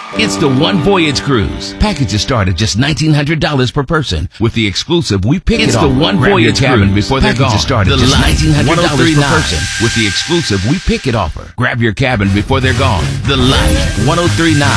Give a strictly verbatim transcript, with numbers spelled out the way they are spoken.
It's the One Voyage Cruise. Packages start at just nineteen hundred dollars per person with the exclusive We Pick It Off. It's the One Voyage Cruise. Before they're gone. Packages start at just nineteen hundred dollars per person with the exclusive We Pick It offer. Grab your cabin before they're gone. The Light one oh three point nine.